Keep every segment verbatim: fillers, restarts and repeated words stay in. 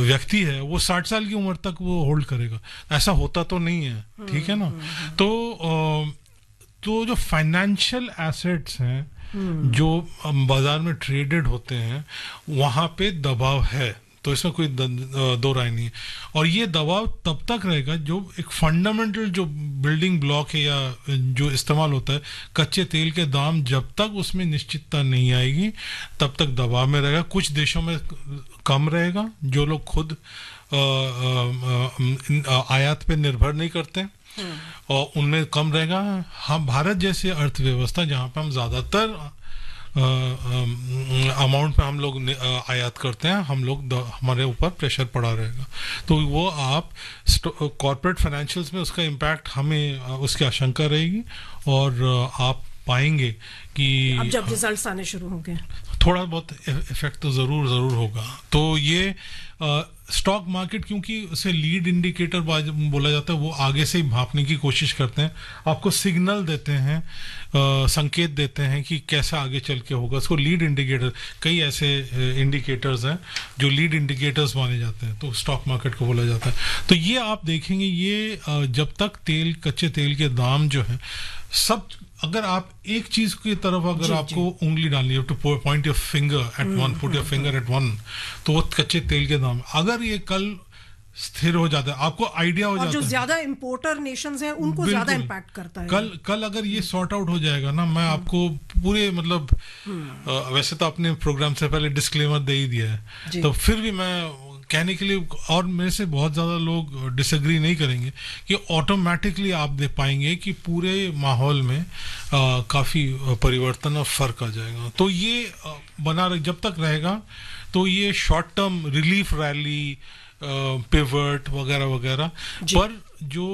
व्यक्ति है वो साठ साल की उम्र तक वो होल्ड करेगा, ऐसा होता तो नहीं है, ठीक है ना। तो तो जो फाइनेंशियल एसेट्स हैं जो बाजार में ट्रेडेड होते हैं वहाँ पे दबाव है, तो इसमें कोई दो राय नहीं है। और ये दबाव तब तक रहेगा जो एक फंडामेंटल जो बिल्डिंग ब्लॉक है या जो इस्तेमाल होता है, कच्चे तेल के दाम जब तक उसमें निश्चितता नहीं आएगी तब तक दबाव में रहेगा। कुछ देशों में कम रहेगा, जो लोग खुद आ, आ, आ, आयात पे निर्भर नहीं करते और उनमें कम रहेगा। हम भारत जैसे अर्थव्यवस्था जहाँ पे हम ज़्यादातर अमाउंट पे हम लोग आयात करते हैं, हम लोग हमारे ऊपर प्रेशर पड़ा रहेगा, तो वो आप कॉर्पोरेट फाइनेंशियल्स में उसका इम्पैक्ट हमें उसकी आशंका रहेगी। और आप पाएंगे कि अब जब रिजल्ट्स आने शुरू होंगे थोड़ा बहुत इफेक्ट तो ज़रूर ज़रूर होगा। तो ये स्टॉक मार्केट क्योंकि उसे लीड इंडिकेटर बोला जाता है, वो आगे से ही भांपने की कोशिश करते हैं, आपको सिग्नल देते हैं, आ, संकेत देते हैं कि कैसा आगे चल के होगा। उसको लीड इंडिकेटर, कई ऐसे इंडिकेटर्स हैं जो लीड इंडिकेटर्स माने जाते हैं, तो स्टॉक मार्केट को बोला जाता है। तो ये आप देखेंगे, ये जब तक तेल कच्चे तेल के दाम जो है सब, अगर आप एक चीज की तरफ अगर जी, आपको जी. उंगली डालनी है, two point your finger eight one, put your finger eight one, तो वो कच्चे तेल के दाम, अगर ये कल स्थिर हो जाता है, आपको आइडिया हो जाता है। जो ज्यादा इंपोर्टर नेशंस हैं उनको ज्यादा इंपैक्ट करता है। कल कल अगर ये सॉर्ट आउट हो जाएगा ना, मैं आपको पूरे मतलब आ, वैसे तो आपने प्रोग्राम से पहले डिस्क्लेमर दे ही दिया है, तो फिर भी मैं कहने के लिए, और मेरे से बहुत ज़्यादा लोग डिसएग्री नहीं करेंगे कि ऑटोमेटिकली आप देख पाएंगे कि पूरे माहौल में काफ़ी परिवर्तन और फ़र्क आ जाएगा। तो ये बना रहे, जब तक रहेगा तो ये short term relief rally, pivot वगैरह वगैरह, पर जो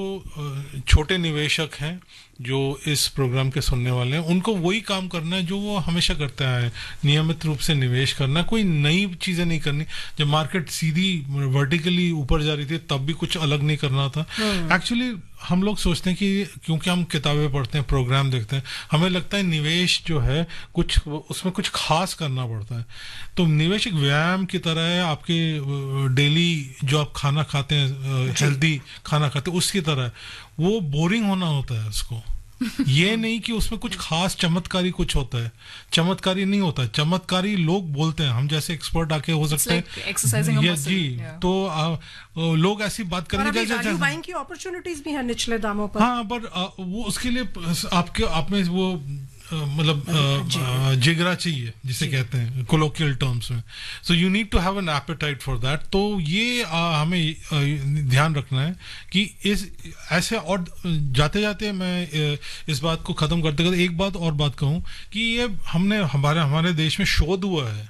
छोटे निवेशक हैं जो इस प्रोग्राम के सुनने वाले हैं, उनको वही काम करना है जो वो हमेशा करते आए हैं, नियमित रूप से निवेश करना, कोई नई चीज़ें नहीं करनी। जब मार्केट सीधी वर्टिकली ऊपर जा रही थी तब भी कुछ अलग नहीं करना था। एक्चुअली हम लोग सोचते हैं कि क्योंकि हम किताबें पढ़ते हैं, प्रोग्राम देखते हैं, हमें लगता है निवेश जो है कुछ उसमें कुछ खास करना पड़ता है। तो निवेश एक व्यायाम की तरह है, आपके डेली जो आप खाना खाते हैं, हेल्दी खाना खाते हैं, उसकी तरह। वो बोरिंग होना होता है उसको, ये नहीं कि उसमें कुछ खास चमत्कारी कुछ होता है। चमत्कारी नहीं होता है, चमत्कारी लोग बोलते हैं, हम जैसे एक्सपर्ट आके हो सकते हैं ये जी। तो आ, लोग ऐसी बात करेंगे जैसे बाइंग की अपॉर्चुनिटीज भी है निचले दामों पर। हाँ, पर आ, वो उसके लिए आपके आप में वो मतलब जिगरा चाहिए जिसे कहते हैं कोलोकियल टर्म्स में। So you need to have an apatite for that. तो ये आ, हमें आ, ध्यान रखना है कि इस ऐसे, और जाते जाते मैं इस बात को ख़त्म करते करते एक बात और बात कहूँ कि ये हमने हमारे हमारे देश में शोध हुआ है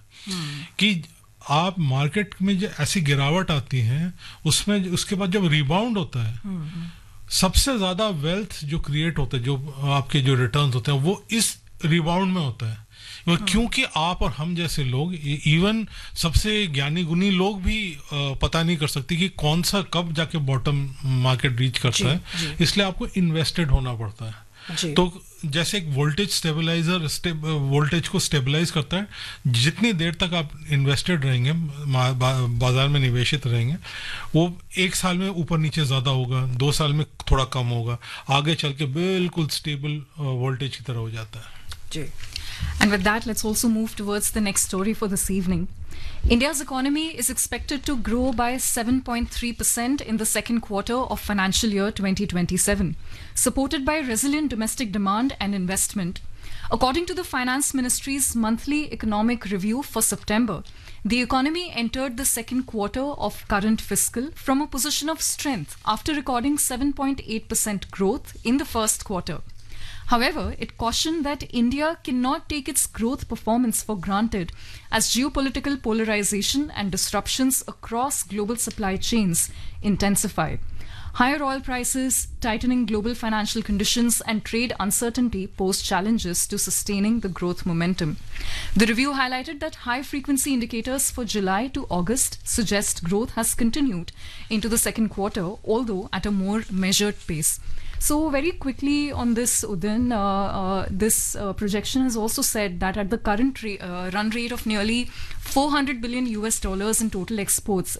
कि आप मार्केट में जो ऐसी गिरावट आती है उसमें उसके बाद जब रिबाउंड होता है, सबसे ज्यादा वेल्थ जो क्रिएट होता है, जो आपके जो रिटर्न्स होते हैं, वो इस रिबाउंड में होता है। क्योंकि आप और हम जैसे लोग, इवन सबसे ज्ञानी गुनी लोग भी पता नहीं कर सकते कि कौन सा कब जाके बॉटम मार्केट रीच करता है, इसलिए आपको इन्वेस्टेड होना पड़ता है। तो जैसे एक वोल्टेज स्टेबलाइजर वोल्टेज को स्टेबलाइज करता है, जितनी देर तक आप इन्वेस्टेड रहेंगे, बा, बाजार में निवेशित रहेंगे, वो एक साल में ऊपर नीचे ज़्यादा होगा, दो साल में थोड़ा कम होगा, आगे चल के बिल्कुल स्टेबल वोल्टेज की तरह हो जाता है जी। And with that, let's also move towards the next story for this evening. India's economy is expected to grow by seven point three percent in the second quarter of financial year twenty twenty-seven, supported by resilient domestic demand and investment. According to the Finance Ministry's monthly economic review for September, the economy entered the second quarter of current fiscal from a position of strength after recording seven point eight percent growth in the first quarter. However, it cautioned that India cannot take its growth performance for granted as geopolitical polarization and disruptions across global supply chains intensify. Higher oil prices, tightening global financial conditions, and trade uncertainty pose challenges to sustaining the growth momentum. The review highlighted that high-frequency indicators for July to August suggest growth has continued into the second quarter, although at a more measured pace. So very quickly on this, Udin, uh, uh, this uh, projection has also said that at the current re- uh, run rate of nearly four hundred billion U S dollars in total exports,